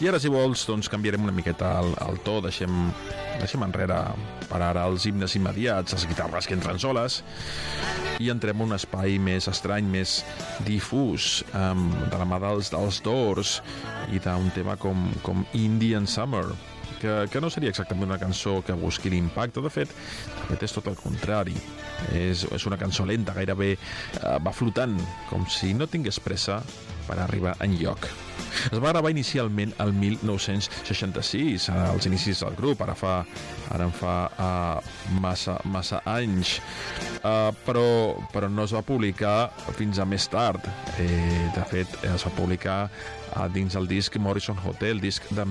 I ara, si vols, doncs canviarem una miqueta el to, deixem enrere per ara els himnes immediats, les guitarres que entren soles, i entrem en un espai més estrany, més difús, de la mà dels Doors i d'un tema com Indian Summer, que no seria exactament una cançó que busqui l'impacte. De fet és tot el contrari. És una cançó lenta, gairebé va flotant, com si no tingués pressa per arribar enlloc. Es va gravar inicialment el 1966, als inicis del grup, ara en fa massa anys, però no es va publicar fins a més tard. De fet, es va publicar dins el disc Morrison Hotel, disc de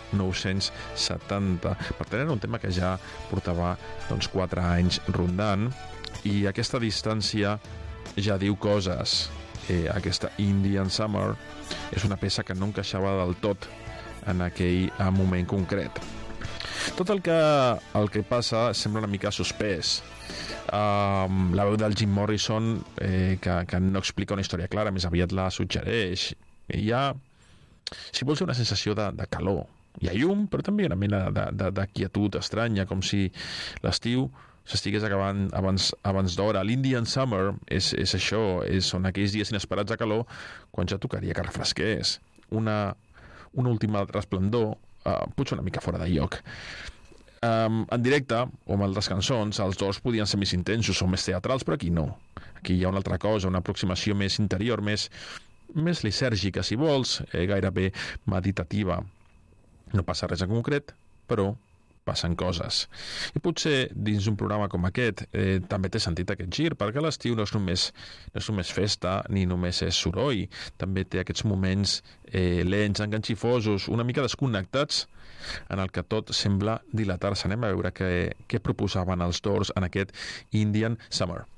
1970. Per tant, era un tema que ja portava 4 anys rondant, i aquesta distància ja diu coses. Aquesta Indian Summer és una peça que no encaixava del tot en aquell moment concret. Tot el que passa sembla una mica suspès. La veu del Jim Morrison, que no explica una història clara, més aviat la suggereix. Hi ha, si vols, una sensació de calor. Hi ha llum, però també una mena de quietud estranya, com si l'estiu s'estigués acabant abans d'hora. L'Indian Summer és això, són aquells dies inesperats de calor quan ja tocaria que refresqués. Una última resplendor, potser una mica fora de lloc. En directe, o amb altres cançons, els Doors podien ser més intensos o més teatrals, però aquí no. Aquí hi ha una altra cosa, una aproximació més interior, més lisèrgica, si vols, gairebé meditativa. No passa res en concret, però passen coses. I potser dins d'un programa com aquest també té sentit aquest gir, perquè l'estiu no és només festa ni només és soroll, també té aquests moments lents, enganxifosos, una mica desconnectats, en el que tot sembla dilatar-se. Anem a veure què proposaven els Doors en aquest Indian Summer.